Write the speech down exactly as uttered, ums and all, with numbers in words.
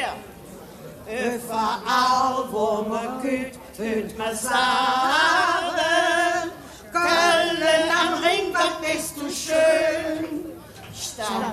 her. Überall, wo man geht, hört man sagen, Köln am Ring, was bist du schön. Stand